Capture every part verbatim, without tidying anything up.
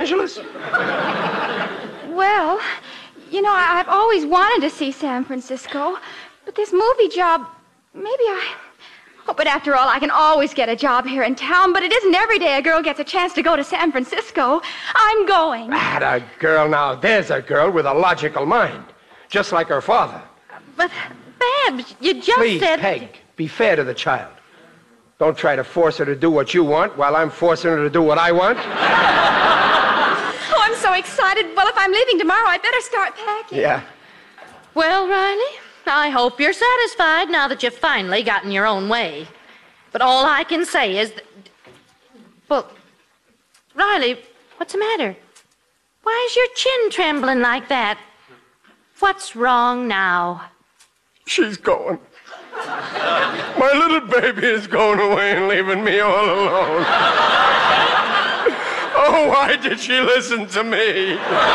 Angeles? Well, you know, I- I've always wanted to see San Francisco, but this movie job, maybe I... Oh, but after all, I can always get a job here in town, but it isn't every day a girl gets a chance to go to San Francisco. I'm going. That a girl now. There's a girl with a logical mind, just like her father. But, Babs, you just Please, said... Peg, be fair to the child. Don't try to force her to do what you want while I'm forcing her to do what I want. Oh, I'm so excited. Well, if I'm leaving tomorrow, I better start packing. Yeah. Well, Riley, I hope you're satisfied now that you've finally gotten your own way. But all I can say is that... Well, Riley, what's the matter? Why is your chin trembling like that? What's wrong now? She's going. My little baby is going away and leaving me all alone. Oh, why did she listen to me?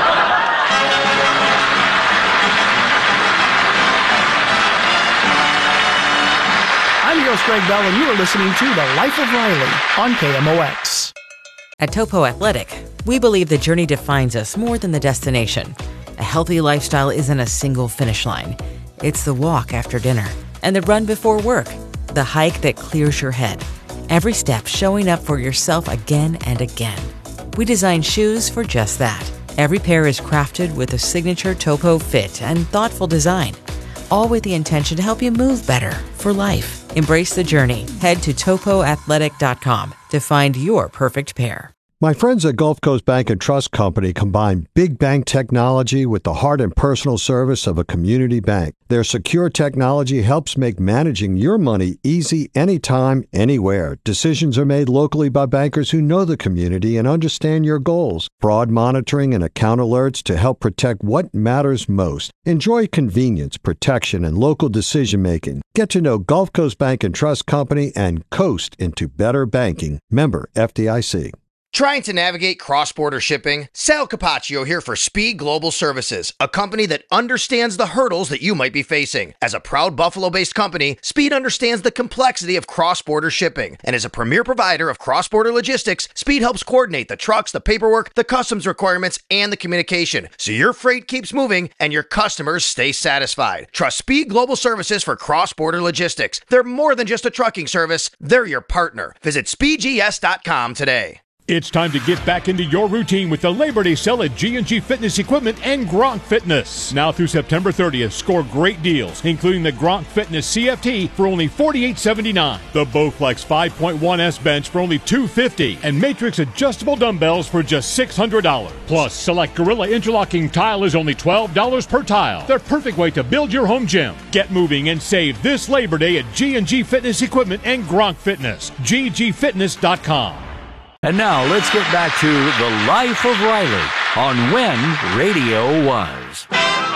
I'm your host, Greg Bell, and you are listening to The Life of Riley on K M O X. At Topo Athletic, we believe the journey defines us more than the destination. A healthy lifestyle isn't a single finish line. It's the walk after dinner and the run before work, the hike that clears your head. Every step showing up for yourself again and again. We design shoes for just that. Every pair is crafted with a signature Topo fit and thoughtful design, all with the intention to help you move better for life. Embrace the journey. Head to topo athletic dot com to find your perfect pair. My friends at Gulf Coast Bank and Trust Company combine big bank technology with the heart and personal service of a community bank. Their secure technology helps make managing your money easy anytime, anywhere. Decisions are made locally by bankers who know the community and understand your goals. Fraud monitoring and account alerts to help protect what matters most. Enjoy convenience, protection, and local decision-making. Get to know Gulf Coast Bank and Trust Company and coast into better banking. Member F D I C. Trying to navigate cross-border shipping? Sal Capaccio here for Speed Global Services, a company that understands the hurdles that you might be facing. As a proud Buffalo-based company, Speed understands the complexity of cross-border shipping. And as a premier provider of cross-border logistics, Speed helps coordinate the trucks, the paperwork, the customs requirements, and the communication, so your freight keeps moving and your customers stay satisfied. Trust Speed Global Services for cross-border logistics. They're more than just a trucking service. They're your partner. Visit speed g s dot com today. It's time to get back into your routine with the Labor Day sale at G and G Fitness Equipment and Gronk Fitness. Now through September thirtieth, score great deals, including the Gronk Fitness C F T for only forty-eight seventy-nine, the Bowflex five point one S bench for only two fifty, and Matrix adjustable dumbbells for just six hundred dollars. Plus, select Gorilla interlocking tile is only twelve dollars per tile. The perfect way to build your home gym. Get moving and save this Labor Day at G and G Fitness Equipment and Gronk Fitness. g g fitness dot com. And now let's get back to The Life of Riley on When Radio Was.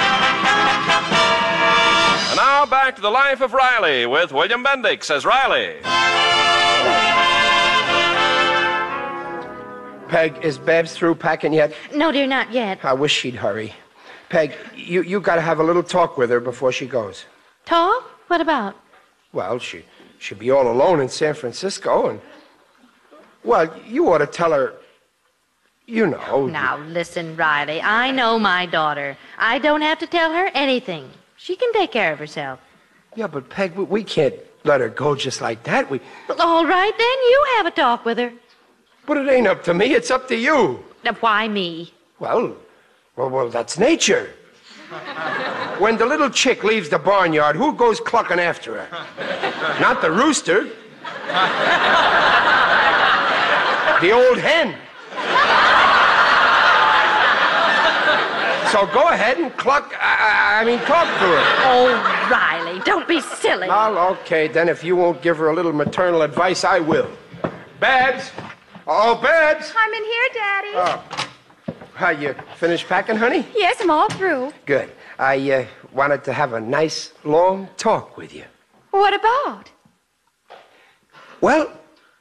And now back to The Life of Riley with William Bendix as Riley. Peg, is Babs through packing yet? No, dear, not yet. I wish she'd hurry. Peg, you, you got to have a little talk with her before she goes. Talk? What about? Well, she, she'll be all alone in San Francisco, and... Well, you ought to tell her, you know. Now, listen, Riley, I know my daughter. I don't have to tell her anything. She can take care of herself. Yeah, but Peg, we, we can't let her go just like that. We. Well, all right, then, you have a talk with her. But it ain't up to me, it's up to you. Now, why me? Well, well, well, that's nature. When the little chick leaves the barnyard, who goes clucking after her? Not the rooster. The old hen. So go ahead and cluck, I, I mean, talk to her. Oh, Riley, don't be silly. Well, okay, then if you won't give her a little maternal advice, I will. Babs. Oh, Babs. I'm in here, Daddy. Oh. How, you finished packing, honey? Yes, I'm all through. Good. I uh, wanted to have a nice, long talk with you. What about? Well...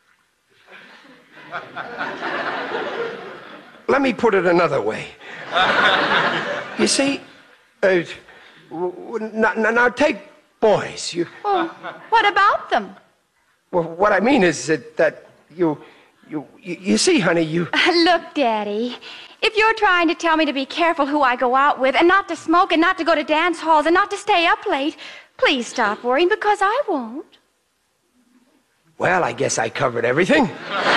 Let me put it another way. You see, uh, now, now take boys. You. Oh, what about them? Well, what I mean is that, that you, you, you, you see, honey, you. Look, Daddy, If you're trying to tell me to be careful who I go out with and not to smoke and not to go to dance halls and not to stay up late, please stop worrying because I won't. Well, I guess I covered everything.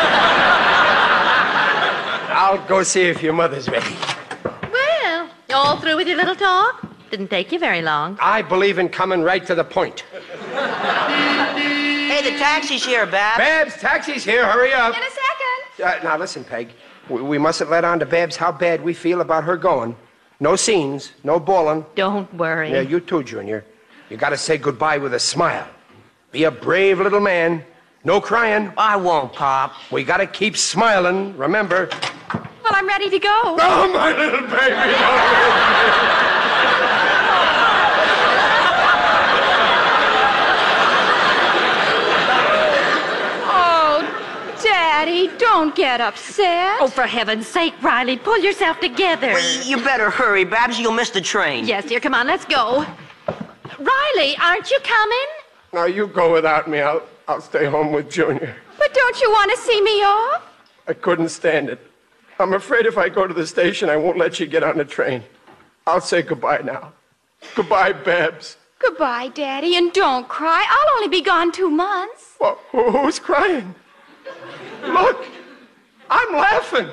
I'll go see if your mother's ready. Well, you all through with your little talk? Didn't take you very long. I believe in coming right to the point. Hey, the taxi's here, Babs. Babs, taxi's here. Hurry up. In a second. Uh, now, listen, Peg. We, we mustn't let on to Babs how bad we feel about her going. No scenes, no bawling. Don't worry. Yeah, you too, Junior. You gotta say goodbye with a smile. Be a brave little man. No crying. I won't, Pop. We gotta keep smiling, remember. Well, I'm ready to go. Oh, my little baby. Oh, Daddy, don't get upset. Oh, for heaven's sake, Riley, pull yourself together. Well, you better hurry, Babs. You'll miss the train. Yes, dear, come on, let's go. Riley, aren't you coming? Now, you go without me. I'll, I'll stay home with Junior. But don't you want to see me off? I couldn't stand it. I'm afraid if I go to the station, I won't let you get on the train. I'll say goodbye now. Goodbye, Babs. Goodbye, Daddy, and don't cry. I'll only be gone two months. Well, who's crying? Look, I'm laughing.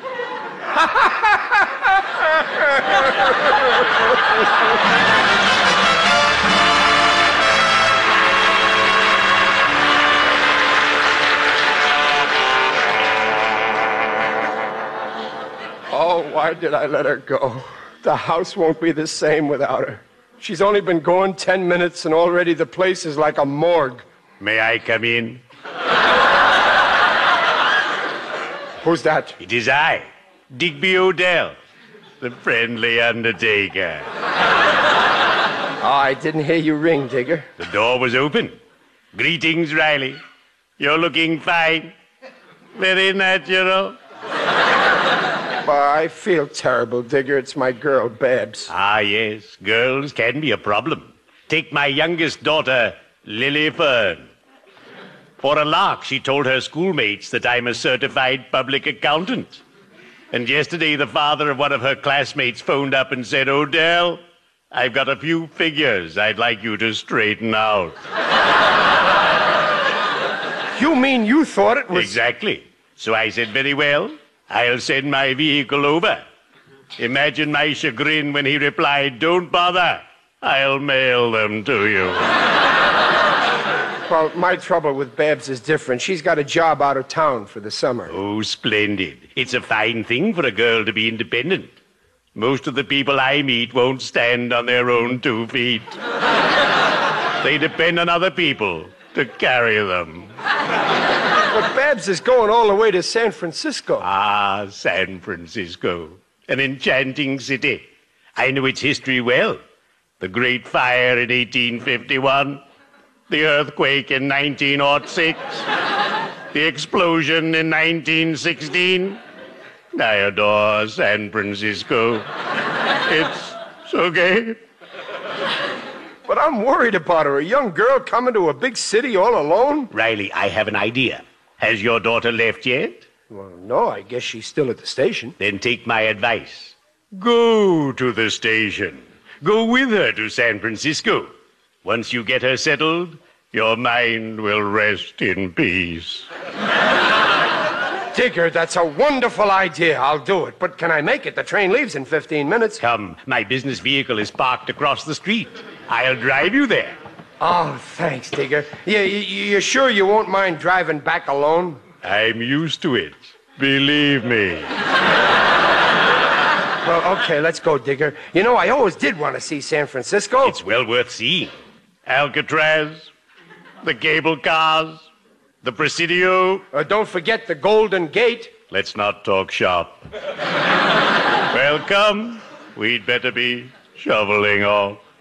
Oh, why did I let her go? The house won't be the same without her. She's only been going ten minutes, and already the place is like a morgue. May I come in? Who's that? It is I, Digby O'Dell, the friendly undertaker. Oh, I didn't hear you ring, Digger. The door was open. Greetings, Riley. You're looking fine. Very natural. I feel terrible, Digger. It's my girl, Babs. Ah, yes. Girls can be a problem. Take my youngest daughter, Lily Fern. For a lark, she told her schoolmates that I'm a certified public accountant. And yesterday, the father of one of her classmates phoned up and said, O'Dell, I've got a few figures I'd like you to straighten out. You mean you thought it was... Exactly. So I said, very well. I'll send my vehicle over. Imagine my chagrin when he replied, don't bother. I'll mail them to you. Well, my trouble with Babs is different. She's got a job out of town for the summer. Oh, splendid. It's a fine thing for a girl to be independent. Most of the people I meet won't stand on their own two feet. They depend on other people to carry them. But Babs is going all the way to San Francisco. Ah, San Francisco. An enchanting city. I know its history well. The Great Fire in eighteen fifty-one. The earthquake in nineteen oh six. The explosion in nineteen sixteen. I adore San Francisco. It's so gay. But I'm worried about her. A young girl coming to a big city all alone? Riley, I have an idea. Has your daughter left yet? Well, no, I guess she's still at the station. Then take my advice. Go to the station. Go with her to San Francisco. Once you get her settled, your mind will rest in peace. Digger, that's a wonderful idea. I'll do it. But can I make it? The train leaves in fifteen minutes. Come, my business vehicle is parked across the street. I'll drive you there. Oh, thanks, Digger. Yeah, you, you're sure you won't mind driving back alone? I'm used to it. Believe me. Well, okay, let's go, Digger. You know, I always did want to see San Francisco. It's well worth seeing. Alcatraz, the cable cars, the Presidio. Uh, don't forget the Golden Gate. Let's not talk shop. Well, come. We'd better be shoveling off.